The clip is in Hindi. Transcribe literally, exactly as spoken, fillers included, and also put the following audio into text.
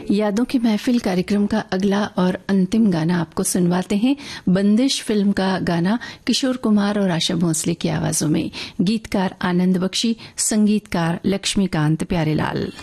यादों की महफिल कार्यक्रम का अगला और अंतिम गाना आपको सुनवाते हैं। बंदिश फिल्म का गाना किशोर कुमार और आशा भोसले की आवाजों में। गीतकार आनंद बख्शी, संगीतकार लक्ष्मीकांत प्यारेलाल।